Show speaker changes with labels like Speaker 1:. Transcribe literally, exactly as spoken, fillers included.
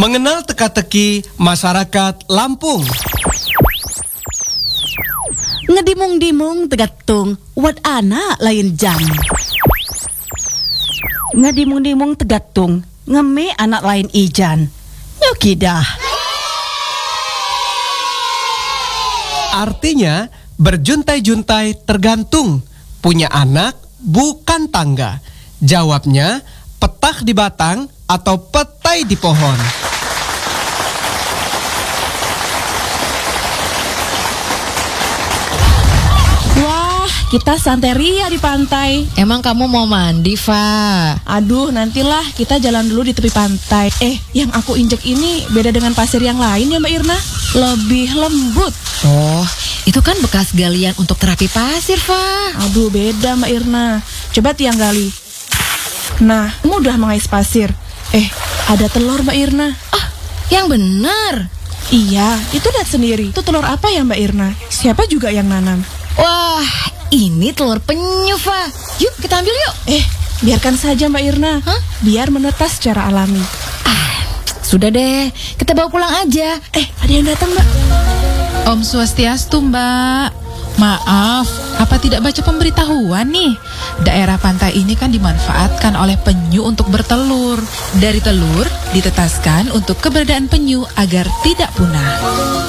Speaker 1: Mengenal teka-teki masyarakat Lampung.
Speaker 2: Ngedimung-dimung tegatung, wat anak lain jam. Ngedimung-dimung tegatung, ngeme anak lain ijan. Nyokidah.
Speaker 1: Artinya, berjuntai-juntai tergantung. Punya anak bukan tangga. Jawabnya, petah di batang atau petai di pohon.
Speaker 2: Wah, kita santeria di pantai.
Speaker 3: Emang kamu mau mandi, Fa?
Speaker 2: Aduh, nantilah kita jalan dulu di tepi pantai. Eh, yang aku injek ini beda dengan pasir yang lain ya Mbak Irna. Lebih lembut.
Speaker 3: Oh, itu kan bekas galian untuk terapi pasir, Fa.
Speaker 2: Aduh, beda Mbak Irna. Coba tiang gali. Nah, mudah mengais pasir. Eh, ada telur Mbak Irna.
Speaker 3: Ah, yang benar.
Speaker 2: Iya, itu lihat sendiri. Itu telur apa ya Mbak Irna? Siapa juga yang nanam?
Speaker 3: Wah, ini telur penyu, Fa. Yuk, kita ambil yuk.
Speaker 2: Eh, biarkan saja Mbak Irna.
Speaker 3: Hah?
Speaker 2: Biar menetas secara alami.
Speaker 3: Ah, sudah deh, kita bawa pulang aja.
Speaker 2: Eh, ada yang datang Mbak.
Speaker 4: Om Swastiastu, Mbak. Maaf, apa tidak baca pemberitahuan nih? Daerah pantai ini kan dimanfaatkan oleh penyu untuk bertelur. Dari telur ditetaskan untuk keberadaan penyu agar tidak punah.